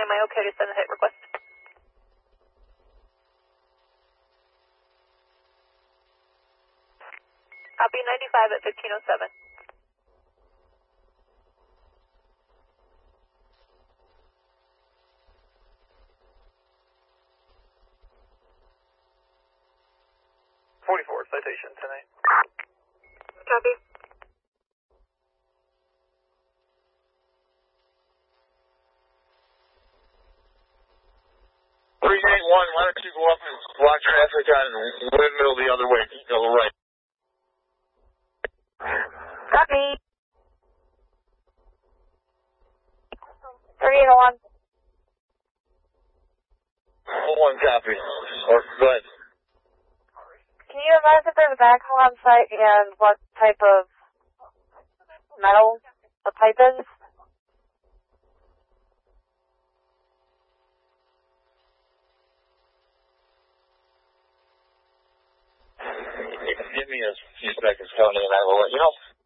am I okay to send the hit request? Copy 95 at 1507. Citation tonight. Copy. 381, why don't you go up and block traffic on windmill the other way, to the right. Copy. 3801. 1 copy. Or, go ahead. Can you advise if there's a backhoe on site and what type of metal the pipe is? Give me a few seconds, Tony, and I will let you know.